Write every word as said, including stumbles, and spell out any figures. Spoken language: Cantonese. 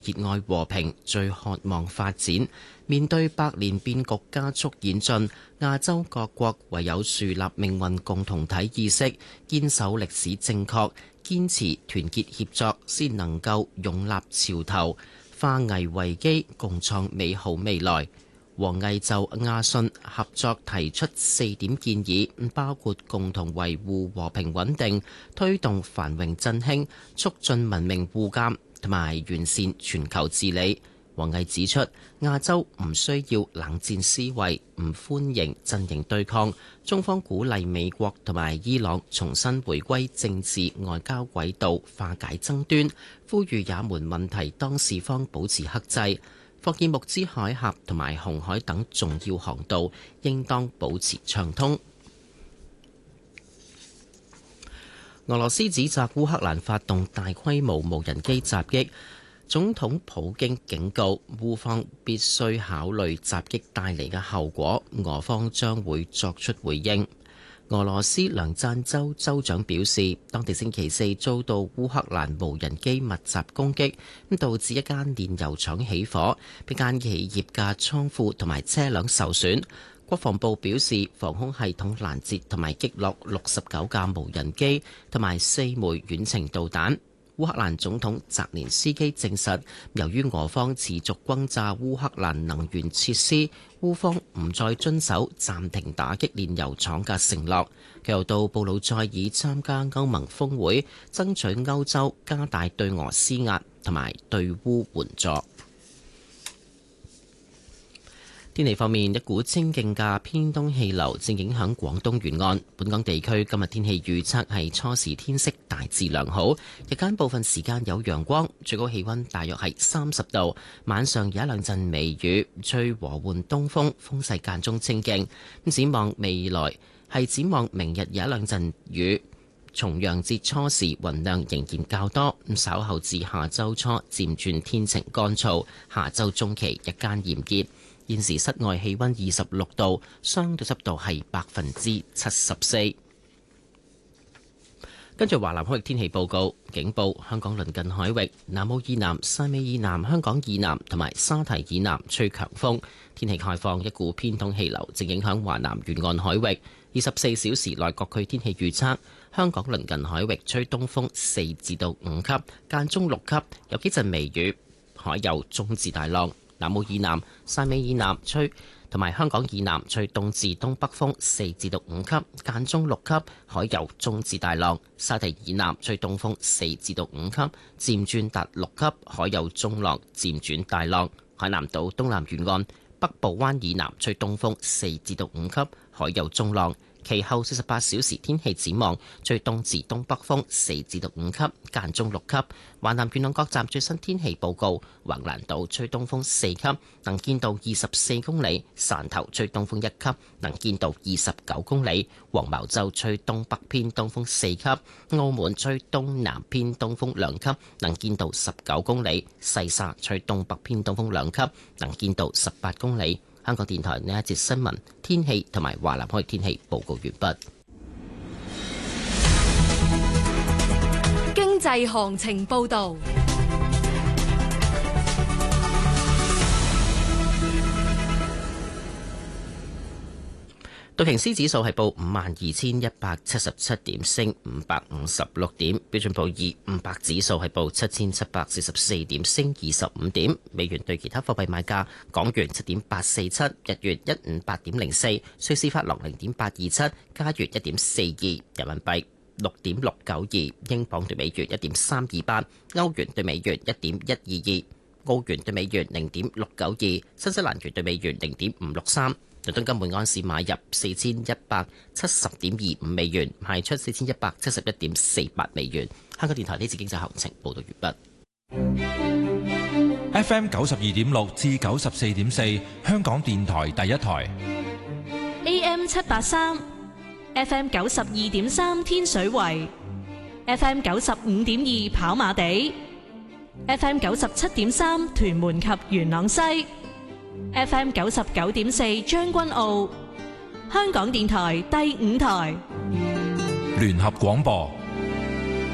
熱愛和平，最渴望發展。面對百年變局加速演進，亞洲各國唯有樹立命運共同體意識，堅守歷史正確，堅持團結協作，先能夠勇立潮頭，化危為機，共創美好未來。王毅就亞信合作提出四點建議，包括共同維護和平穩定、推動繁榮振興、促進文明互鑒同埋完善全球治理。王毅指出，亞洲唔需要冷戰思維，唔歡迎陣營對抗。中方鼓勵美國同埋伊朗重新回歸政治外交軌道，化解爭端，呼籲也門問題當事方保持克制。霍爾木茲海峽同埋紅海等重要航道應當保持暢通。俄羅斯指責烏克蘭發動大規模無人機襲擊，總統普京警告烏方必須考慮襲擊帶嚟嘅後果，俄方將會作出回應。俄羅斯梁贊州州長表示，當地星期四遭到烏克蘭無人機密集攻擊，咁導致一間煉油廠起火，一間企業嘅倉庫同埋車輛受損。國防部表示，防空系統攔截同埋擊落六十九架無人機同埋四枚遠程導彈。烏克蘭總統澤連斯基證實，由於俄方持續轟炸烏克蘭能源設施，烏方唔再遵守暫停打擊煉油廠嘅承諾。佢又到布魯塞爾參加歐盟峰會，爭取歐洲加大對俄施壓同埋對烏援助。天氣方面，一股清勁嘅偏東氣流正影響廣東沿岸。本港地區今日天氣預測係初時天色大致良好，日間部分時間有陽光，最高氣溫大約係三十度。晚上有一兩陣微雨，吹和緩東風，風勢間中清勁。咁展望未來係展望明日有一兩陣雨。重陽節初時雲量仍然較多，咁稍後至下周初漸轉天晴乾燥，下周中期日間炎熱。現時室外氣溫二十六度，相對濕度係百分之七十四。跟住華南海域天氣報告，警報：香港鄰近海域、南澳以南、汕尾以南、香港以南同埋沙堤以南吹強風。天氣概況：一股偏東氣流正影響華南沿岸海域。二十四小時內各區天氣預測：香港鄰近海域吹東風四至到五級，間中六級，有幾陣微雨，海有中至大浪。南澳以南、汕尾以南吹，同埋香港以南吹東至東北風四至到五級，間中六級，海有中至大浪。沙堤以南吹東風四至到五級，漸轉達六級，海有中浪，漸轉大浪。海南島東南沿岸、北部灣以南吹東風四至到五級，海有中浪。其後四十八小時天氣展望，吹東至東北風四至到五級，間中六級。華南沿岸各站最新天氣報告：橫瀾島吹東風四級，能見度二十四公里；汕頭吹東風一級，能見度二十九公里；黃茅洲吹東北偏東風四級；澳門吹東南偏東風兩級，能見度十九公里；西沙吹東北偏東風兩級，能見度十八公里。香港電台呢一節新聞天氣同埋華南海天氣報告完畢。 經濟行情報導。道瓊斯指數係報五萬二千一百七十七點，升五百五十六點。標準普爾五百指數係報七千七百四十四點，升二十五點。美元對其他貨幣買價：港元七點八四七，日元一五八點零四，瑞士法郎零點八二七，加元一點四二，人民幣六點六九二，英鎊對美元一點三二八，歐元對美元一點一二二，澳元對美元零點六九二，新西蘭元對美元零點五六三。倫敦金每安士買入四千一百七十點二五美元，賣出四千一百七十一點四八美元。香港電台呢次經濟行情報道完畢。F M 九十二點六至九十四點四，香港電台第一台。 A M 七八三，F M 九十二點三天水圍，F M 九十五點二跑馬地，F M 九十七點三屯門及元朗西。F M 九十九點四將軍澳，香港電台第五台聯合廣播。